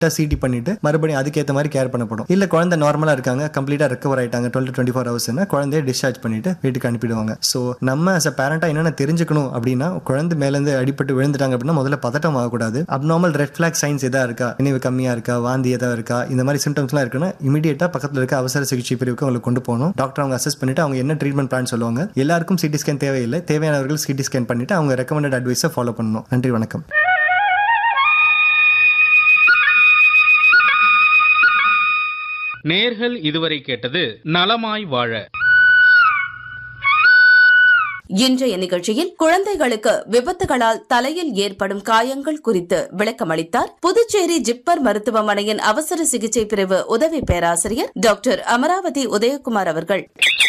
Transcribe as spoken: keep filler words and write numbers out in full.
CD பண்ணிட்டு மறுபடியும் அதுக்கேற்ற மாதிரி கேர் பண்ணப்படும். இல்ல குழந்தை நார்மலா இருக்காங்க, கம்ப்ளீட்டா ரெக்கவர் ஆயிட்டாங்க டுவெல் டு டுவெண்ட்டி ஃபோர் ஹவர்ஸ்னா குழந்தைய டிஸ்சார்ஜ் பண்ணிட்டு வீட்டுக்கு அனுப்பிடுவாங்க. ஸோ நம்ம as a பேரண்டா என்னென்ன தெரிஞ்சுக்கணும் அப்படின்னா, குழந்தை மேலேருந்து அடிபட்டு விழுந்துட்டாங்க அப்படின்னா முதல்ல பதட்டம் ஆகக்கூடாது. அப்நார்மல் ரெட் ஃபிளாக் சைன்ஸ் எதா இருக்கா, நினைவு கம்மியா இருக்கா, வாந்தி எதா இருக்கா, இந்த மாதிரி சிம்டம்ஸ்லாம் இருக்குன்னா இமீடியட்டா பக்கத்தில் இருக்க அவசர சிகிச்சை பிரிவுக்கு அவங்களுக்கு கொண்டு போகணும். டாக்டர் அவங்க அசஸ் பண்ணிட்டு அவங்க என்ன ட்ரீட்மெண்ட் பிளான் சொல்லுவாங்க. எல்லாருக்கும் சிடி ஸ்கேன் தேவையில்லை, தேவையானவர்கள் சிடி ஸ்கேன் பண்ணிட்டு அவங்க ரெக்கமெண்டட் அட்வைஸை ஃபாலோ பண்ணணும். நன்றி, வணக்கம். நேர்கள் இதுவரை கேட்டது நலமாய் வாழ. இன்றைய நிகழ்ச்சியில் குழந்தைகளுக்கு விபத்துகளால் தலையில் ஏற்படும் காயங்கள் குறித்து விளக்கமளித்தார் புதுச்சேரி ஜிப்மர் மருத்துவமனையின் அவசர சிகிச்சை பிரிவு உதவி பேராசிரியர் டாக்டர் அமராவதி உதயகுமார் அவர்கள்.